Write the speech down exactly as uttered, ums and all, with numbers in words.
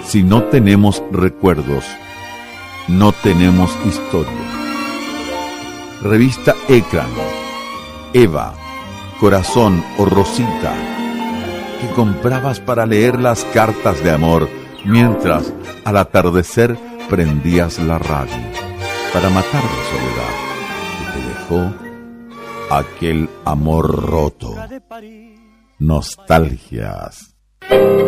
Si no tenemos recuerdos, no tenemos historia. Revista Ecran, Eva, Corazón o Rosita, que comprabas para leer las cartas de amor mientras al atardecer prendías la radio para matar la soledad que te dejó aquel amor roto. Nostalgias.